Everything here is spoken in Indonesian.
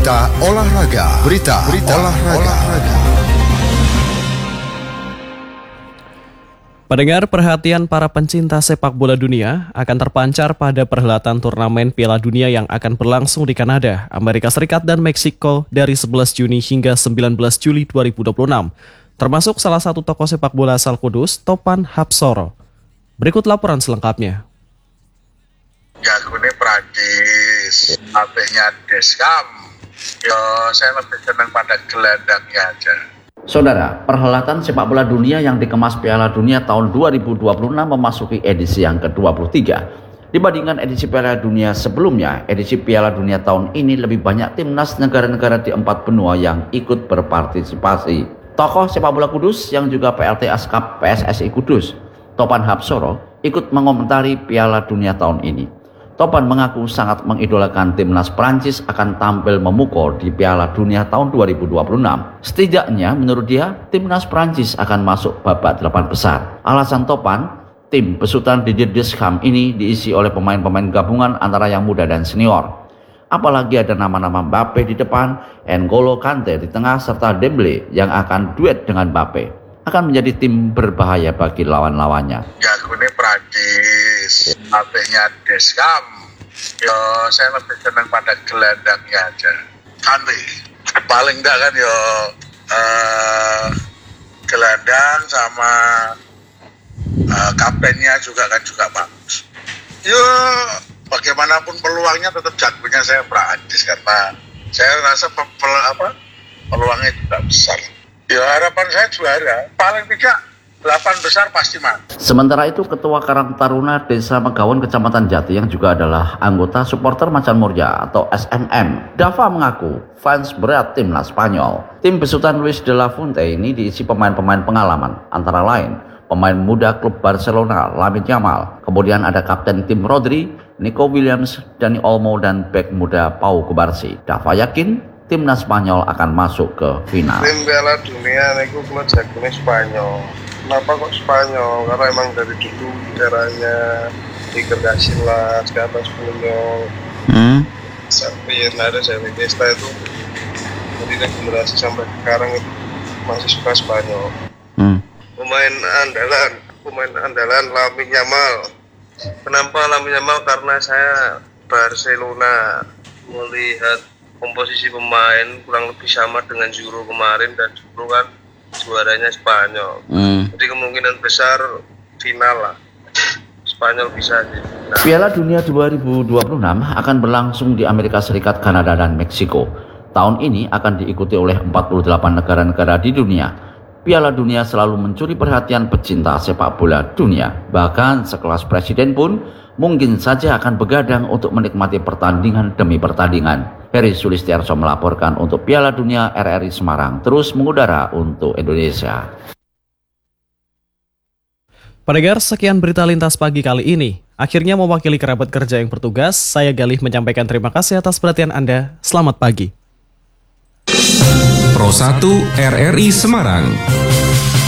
Berita olahraga. Berita olahraga. Pendengar, perhatian para pencinta sepak bola dunia akan terpancar pada perhelatan turnamen Piala Dunia yang akan berlangsung di Kanada, Amerika Serikat, dan Meksiko dari 11 Juni hingga 19 Juli 2026. Termasuk salah satu tokoh sepak bola asal Kudus, Topan Hapsoro. Berikut laporan selengkapnya. Jagone Prancis, HP-nya Deskam. Saya lebih senang pada gelandangnya aja. Saudara, perhelatan sepak bola dunia yang dikemas Piala Dunia tahun 2026 memasuki edisi yang ke-23. Dibandingkan edisi Piala Dunia sebelumnya, edisi Piala Dunia tahun ini lebih banyak timnas negara-negara di 4 benua yang ikut berpartisipasi. Tokoh sepak bola Kudus yang juga PLT Askap PSSI Kudus, Topan Hapsoro, ikut mengomentari Piala Dunia tahun ini. Topan mengaku sangat mengidolakan timnas Prancis akan tampil memukul di Piala Dunia tahun 2026. Setidaknya menurut dia, timnas Prancis akan masuk babak 8 besar. Alasan Topan, tim besutan Didier Deschamps ini diisi oleh pemain-pemain gabungan antara yang muda dan senior. Apalagi ada nama-nama Mbappe di depan, N'Golo Kante di tengah, serta Dembele yang akan duet dengan Mbappe. Akan menjadi tim berbahaya bagi lawan-lawannya. Jagone Prancis, HP-nya Deskam. Saya lebih senang pada gelandangnya aja. Kante, paling enggak kan gelandang sama kaptennya juga bagus. Bagaimanapun peluangnya tetap jagonya saya Prancis karena saya rasa peluangnya juga besar. Harapan saya juara, paling tidak 8 besar pasti mati. Sementara itu, Ketua Karang Taruna Desa Megawan Kecamatan Jati yang juga adalah anggota supporter Macan Murja atau SMM, Dava mengaku fans berat timnas Spanyol. Tim besutan Luis de la Fuente ini diisi pemain-pemain pengalaman, antara lain pemain muda klub Barcelona Lamine Yamal, kemudian ada kapten tim Rodri, Nico Williams, Dani Olmo, dan bek muda Pau Kubarsi. Dava yakin timnas Spanyol akan masuk ke final. Tim Piala Dunia niku kula jagone Spanyol. Kenapa kok Spanyol? Karena emang dari dulu caranya Iker Casillas, Carlos Puyol, sampai ada Xavi Iniesta itu dari generasi sampai sekarang itu masih suka Spanyol. Pemain andalan Lamine Yamal. Kenapa Lamine Yamal? Karena saya Barcelona, melihat komposisi pemain kurang lebih sama dengan Euro kemarin, dan Euro kan juaranya Spanyol. Jadi kemungkinan besar final lah, Spanyol bisa sih. Piala Dunia 2026 akan berlangsung di Amerika Serikat, Kanada, dan Meksiko. Tahun ini akan diikuti oleh 48 negara-negara di dunia. Piala Dunia selalu mencuri perhatian pecinta sepak bola dunia. Bahkan sekelas presiden pun mungkin saja akan begadang untuk menikmati pertandingan demi pertandingan. Heri Sulistiarso melaporkan untuk Piala Dunia RRI Semarang, terus mengudara untuk Indonesia. Pendengar, sekian berita lintas pagi kali ini. Akhirnya mewakili kerabat kerja yang bertugas, saya Galih menyampaikan terima kasih atas perhatian Anda. Selamat pagi. Pro 1 RRI Semarang.